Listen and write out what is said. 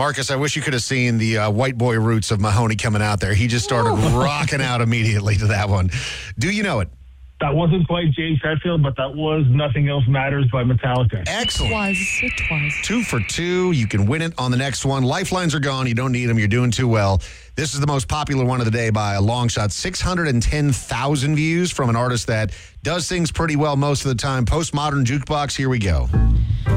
Marcus, I wish you could have seen the white boy roots of Mahoney coming out there. He just started rocking out immediately to that one. Do you know it? That wasn't quite James Hetfield, but that was Nothing Else Matters by Metallica. Excellent. It was. 2 for 2. You can win it on the next one. Lifelines are gone. You don't need them. You're doing too well. This is the most popular one of the day by a long shot. 610,000 views from an artist that does things pretty well most of the time. Postmodern Jukebox. Here we go.